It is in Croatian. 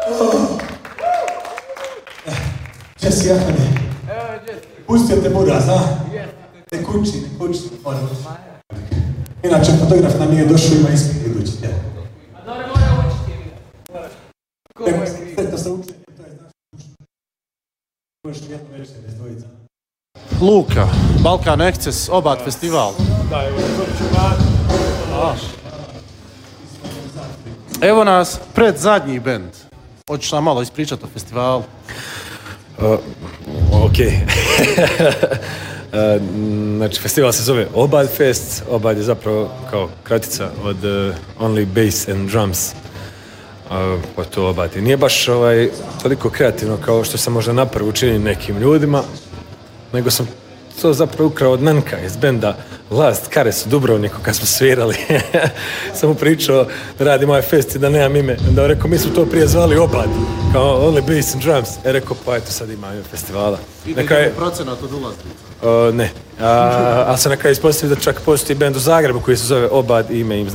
Jesse Ahmede. Pustio te buraz, a? Ne kući, moram. Inače, fotograf nam nije došao, ima ispit idući. A dobro, mora učiti. Ko je kriv? Sretno se učiti, to je znaš. Možeš jedno večer, bez dvojica. Luka, Balkan Excess, Obad festival. Da, evo, to ću vati. Evo nas pred zadnji bend. Hoćeš nam malo ispričati o festivalu? Okej. Znači, festival se zove Obad Fest. Obad je zapravo kao kratica od Only Bass and Drums. Pa to Obad. Nije baš toliko kreativno kao što sam možda napravo učinio nekim ljudima, nego sam to zapravo ukrao od Nanka iz benda Last Kares u Dubrovniku kad smo svirali. Sam mu pričao da radim ovaj fest i da nemam ime. Onda rekao, mi smo to prije zvali Obad, kao Only Bass and Drums. Rekao, pa eto sad ima ime festivala. Ide procenat od ulaznica? Ne. Ali se na kraju ispostavio da čak postoji bend u Zagrebu koji se zove Obad i ime im